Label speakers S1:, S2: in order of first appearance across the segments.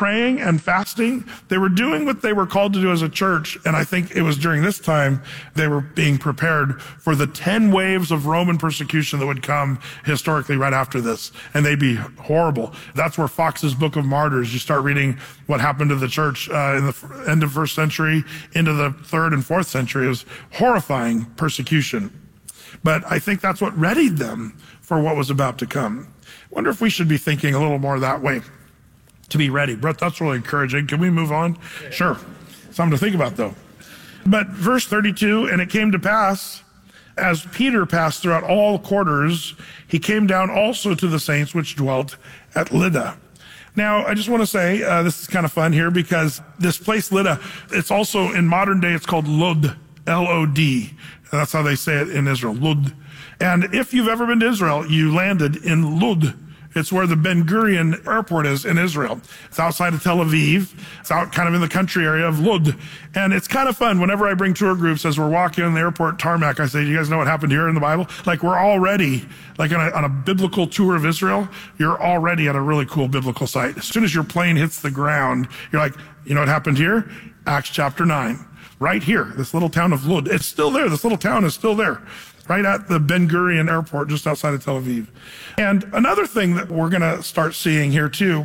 S1: praying and fasting. They were doing what they were called to do as a church. And I think it was during this time they were being prepared for the 10 waves of Roman persecution that would come historically right after this. And they'd be horrible. That's where Fox's Book of Martyrs, you start reading what happened to the church in the end of first century into the 3rd and 4th century. It was horrifying persecution. But I think that's what readied them for what was about to come. I wonder if we should be thinking a little more that way to be ready. Brett, that's really encouraging. Can we move on? Yeah. Sure. Something to think about, though. But verse 32, and it came to pass, as Peter passed throughout all quarters, he came down also to the saints which dwelt at Lydda. Now, I just want to say, this is kind of fun here because this place, Lydda, it's also in modern day, it's called Lod, L-O-D. That's how they say it in Israel, Lod. And if you've ever been to Israel, you landed in Lod. It's where the Ben Gurion airport is in Israel. It's outside of Tel Aviv. It's out kind of in the country area of Lod. And it's kind of fun. Whenever I bring tour groups, as we're walking on the airport tarmac, I say, do you guys know what happened here in the Bible? Like we're already, like on a biblical tour of Israel, you're already at a really cool biblical site. As soon as your plane hits the ground, you're like, you know what happened here? Acts chapter 9. Right here, this little town of Lod. It's still there. This little town is still there. Right at the Ben Gurion airport, just outside of Tel Aviv. And another thing that we're going to start seeing here too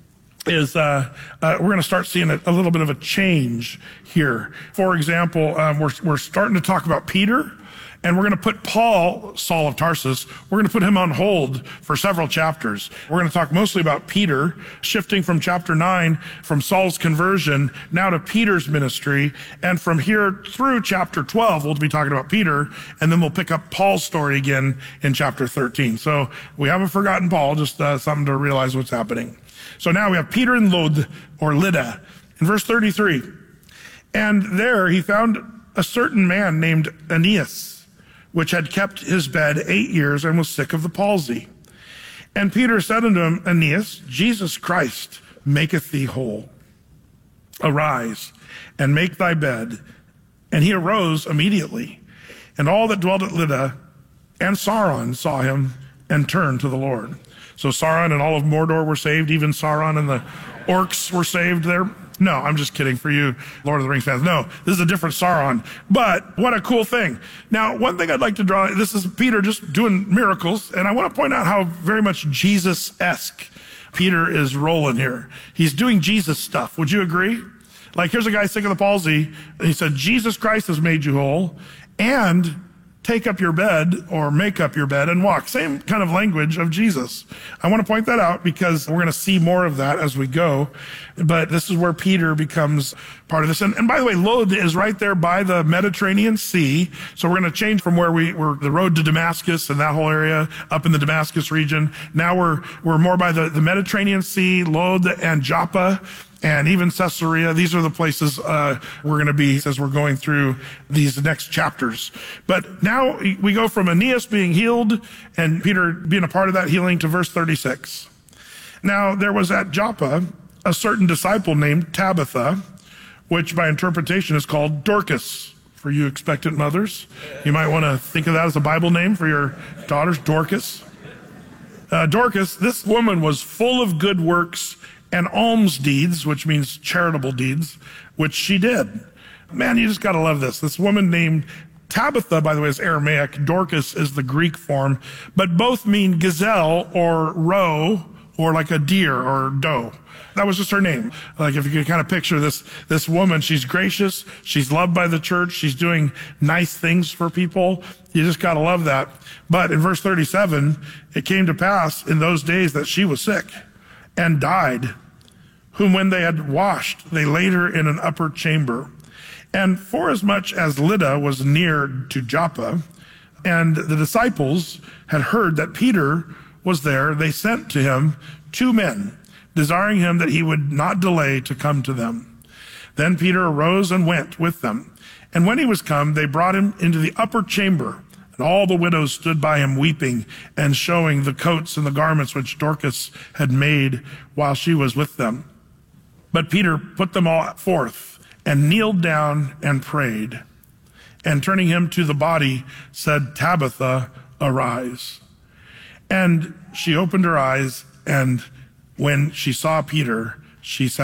S1: is we're going to start seeing a little bit of a change here. For example, we're starting to talk about Peter, and we're going to put Paul, Saul of Tarsus, we're going to put him on hold for several chapters. We're going to talk mostly about Peter, shifting from chapter 9, from Saul's conversion, now to Peter's ministry. And from here through chapter 12, we'll be talking about Peter, and then we'll pick up Paul's story again in chapter 13. So we haven't forgotten Paul, just something to realize what's happening. So now we have Peter in Lod, or Lydda. In verse 33, and there he found a certain man named Aeneas, which had kept his bed 8 years and was sick of the palsy. And Peter said unto him, Aeneas, Jesus Christ maketh thee whole. Arise and make thy bed. And he arose immediately. And all that dwelt at Lydda and Saron saw him and turned to the Lord. So Sauron and all of Mordor were saved, even Sauron and the orcs were saved there. No, I'm just kidding for you Lord of the Rings fans. No, this is a different Sauron. But what a cool thing. Now, one thing I'd like to draw, this is Peter just doing miracles, and I want to point out how very much Jesus-esque Peter is rolling here. He's doing Jesus stuff. Would you agree? Like, here's a guy sick of the palsy, and he said, Jesus Christ has made you whole, and take up your bed or make up your bed and walk. Same kind of language of Jesus. I want to point that out because we're going to see more of that as we go. But this is where Peter becomes part of this. And by the way, Lod is right there by the Mediterranean Sea. So we're going to change from where we were, the road to Damascus and that whole area up in the Damascus region. Now we're more by the Mediterranean Sea, Lod and Joppa, and even Caesarea. These are the places we're going to be as we're going through these next chapters. But now we go from Aeneas being healed and Peter being a part of that healing to verse 36. Now there was at Joppa a certain disciple named Tabitha, which by interpretation is called Dorcas. For you expectant mothers, you might want to think of that as a Bible name for your daughters, Dorcas. Dorcas, this woman was full of good works and alms deeds, which means charitable deeds, which she did. Man, you just got to love this. This woman named Tabitha, by the way, is Aramaic. Dorcas is the Greek form, but both mean gazelle or roe or like a deer or doe. That was just her name. Like if you could kind of picture this woman, she's gracious, she's loved by the church, she's doing nice things for people. You just got to love that. But in verse 37, it came to pass in those days that she was sick and died, whom when they had washed, they laid her in an upper chamber. And forasmuch as Lydda was near to Joppa, and the disciples had heard that Peter was there, they sent to him 2 men, desiring him that he would not delay to come to them. Then Peter arose and went with them. And when he was come, they brought him into the upper chamber. And all the widows stood by him weeping and showing the coats and the garments which Dorcas had made while she was with them. But Peter put them all forth and kneeled down and prayed. And turning him to the body, said, Tabitha, arise. And she opened her eyes, and when she saw Peter, she said,